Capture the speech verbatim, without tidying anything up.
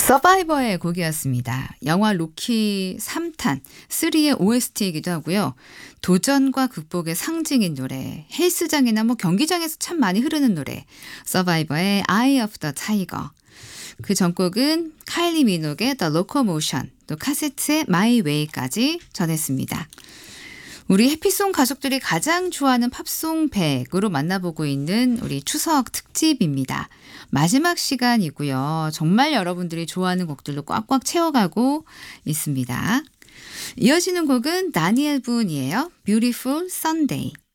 서바이버의 곡이었습니다. 영화 로키 삼 탄 삼의 오에스티이기도 하고요. 도전과 극복의 상징인 노래, 헬스장이나 뭐 경기장에서 참 많이 흐르는 노래, 서바이버의 Eye of the Tiger. 그 전곡은 카일리 미녹의 The Locomotion, 또 카세트의 My Way까지 전했습니다. 우리 해피송 가족들이 가장 좋아하는 팝송 백으로 만나보고 있는 우리 추석 특집입니다. 마지막 시간이고요. 정말 여러분들이 좋아하는 곡들로 꽉꽉 채워가고 있습니다. 이어지는 곡은 다니엘 분이에요. Beautiful Sunday.